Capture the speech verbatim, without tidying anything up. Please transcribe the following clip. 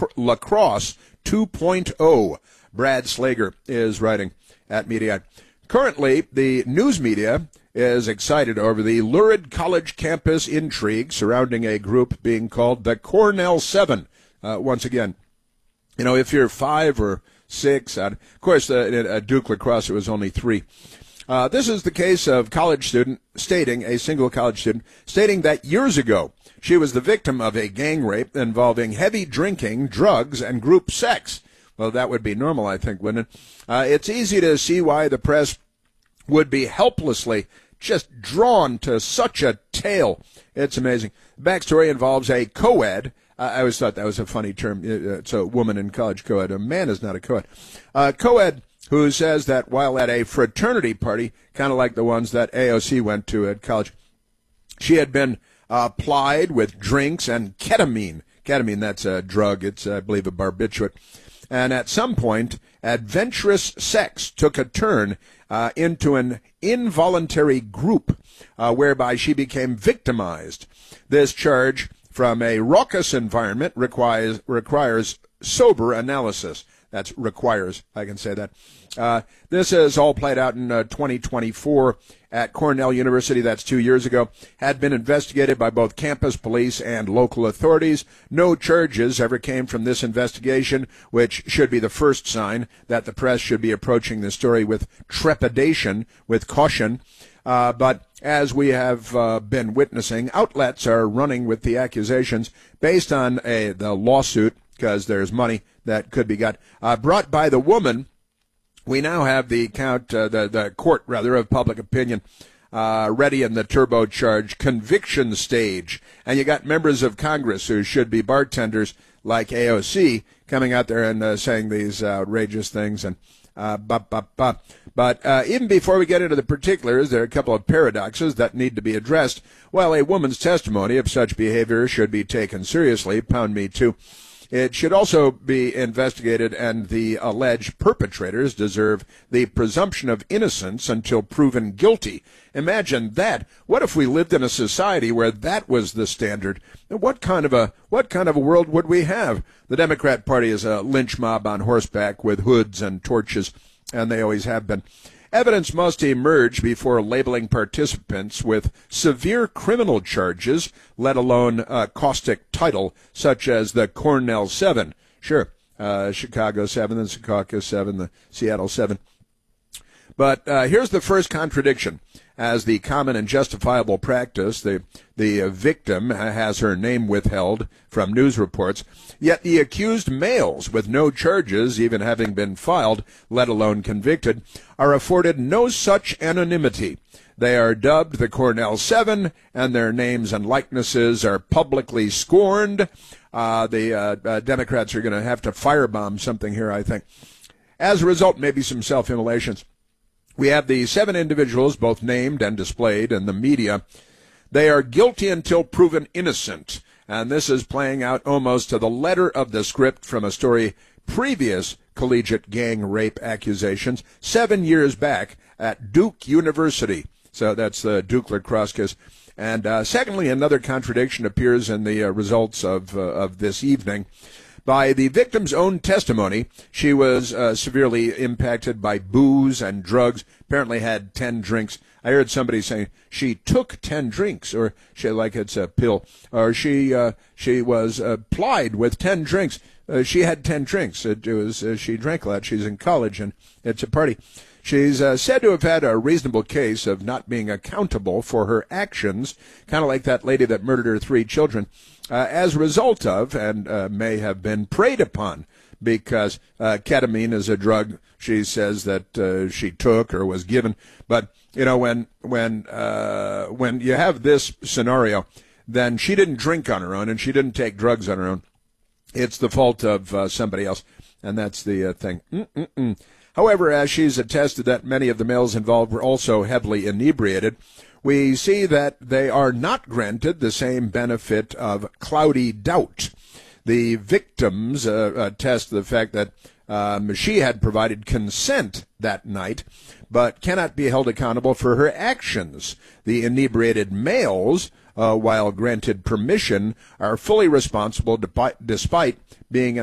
lacrosse two point oh. Brad Slager is writing at Mediaite. Currently, the news media is excited over the lurid college campus intrigue surrounding a group being called the Cornell Seven. Uh, once again, you know, if you're five or six, uh, of course, uh, at Duke lacrosse, it was only three. Uh, this is the case of college student stating, a single college student, stating that years ago she was the victim of a gang rape involving heavy drinking, drugs, and group sex. Well, that would be normal, I think, wouldn't it? Uh, it's easy to see why the press would be helplessly just drawn to such a tale. It's amazing. The backstory involves a co-ed. Uh, I always thought that was a funny term. It's a woman in college, co-ed. A man is not a co-ed. Uh, co-ed who says that while at a fraternity party, kind of like the ones that A O C went to at college, she had been uh, plied with drinks and ketamine. Ketamine, that's a drug. It's, I believe, a barbiturate. And at some point, adventurous sex took a turn uh, into an involuntary group uh, whereby she became victimized. This charge from a raucous environment requires requires sober analysis. That's requires, I can say that. Uh, this is all played out in uh, twenty twenty-four at Cornell University. That's two years ago. Had been investigated by both campus police and local authorities. No charges ever came from this investigation, which should be the first sign that the press should be approaching the story with trepidation, with caution. Uh, but as we have uh, been witnessing, outlets are running with the accusations based on a the lawsuit, because there's money that could be got, uh, brought by the woman. We now have the count, uh, the, the court, rather, of public opinion uh, ready in the turbocharged conviction stage. And you got members of Congress who should be bartenders like A O C coming out there and uh, saying these outrageous things. And uh, bop, bop, bop. But uh, even before we get into the particulars, there are a couple of paradoxes that need to be addressed. While a woman's testimony of such behavior should be taken seriously, pound me too, it should also be investigated, and the alleged perpetrators deserve the presumption of innocence until proven guilty. Imagine that. What if we lived in a society where that was the standard? What kind of a what kind of a world would we have? The Democrat Party is a lynch mob on horseback with hoods and torches, and they always have been. Evidence must emerge before labeling participants with severe criminal charges, let alone a caustic title such as the Cornell Seven. Sure, uh, Chicago Seven, the Secaucus Seven, the Seattle Seven. But uh, here's the first contradiction. As the common and justifiable practice, the the uh, victim has her name withheld from news reports, yet the accused males, with no charges even having been filed, let alone convicted, are afforded no such anonymity. They are dubbed the Cornell Seven, and their names and likenesses are publicly scorned. Uh, the uh, uh, Democrats are going to have to firebomb something here, I think. As a result, maybe some self-immolations. We have the seven individuals, both named and displayed in the media. They are guilty until proven innocent, and this is playing out almost to the letter of the script from a story previous collegiate gang rape accusations seven years back at Duke University. So that's the Duke lacrosse case. And uh, secondly, another contradiction appears in the uh, results of uh, of this evening. By the victim's own testimony, she was uh, severely impacted by booze and drugs, apparently had ten drinks. I heard somebody saying she took ten drinks, or she, like it's a pill, or she uh, she was uh, plied with ten drinks. Uh, she had ten drinks. It, it was uh, she drank a lot. She's in college, and it's a party. She's uh, said to have had a reasonable case of not being accountable for her actions, kind of like that lady that murdered her three children, uh, as a result of, and uh, may have been preyed upon, because uh, ketamine is a drug she says that uh, she took or was given. But, you know, when when uh, when you have this scenario, then she didn't drink on her own and she didn't take drugs on her own. It's the fault of uh, somebody else, and that's the uh, thing. Mm-mm-mm. However, as she's attested that many of the males involved were also heavily inebriated, we see that they are not granted the same benefit of cloudy doubt. The victims uh, attest to the fact that um, she had provided consent that night, but cannot be held accountable for her actions. The inebriated males, uh, while granted permission, are fully responsible despite being